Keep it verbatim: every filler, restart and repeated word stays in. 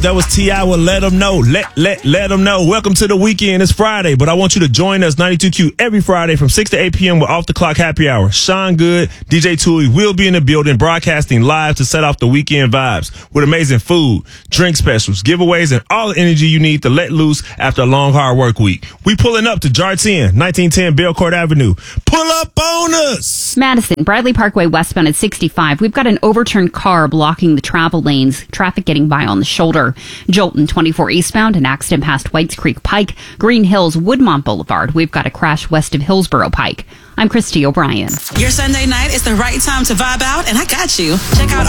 That was T I with Let Them Know. Let, let, let them know. Welcome to the weekend. It's Friday, but I want you to join us ninety-two Q every Friday from six to eight p.m. with Off the Clock Happy Hour. Sean Good, D J Tui will be in the building broadcasting live to set off the weekend vibes with amazing food, drink specials, giveaways, and all the energy you need to let loose after a long, hard work week. We pulling up to Jar ten, nineteen ten Belcourt Avenue. Pull up on us! Madison, Bradley Parkway westbound at sixty-five. We've got an overturned car blocking the travel lanes. Traffic getting by on the shoulder. Jolton twenty-four eastbound, an accident past Whites Creek Pike. Green Hills, Woodmont Boulevard. We've got a crash west of Hillsborough Pike. I'm Christy O'Brien. Your Sunday night is the right time to vibe out, and I got you. Check out